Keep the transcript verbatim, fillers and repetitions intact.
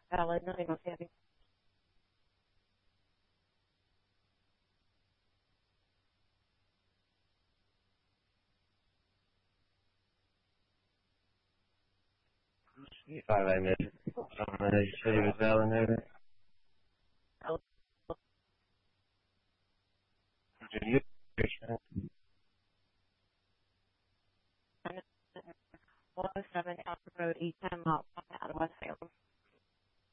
valid, nothing was heavy. If I made it, someone who said he was validated. Did you? one oh seven Alfred Road, East ten, lot out of West Salem.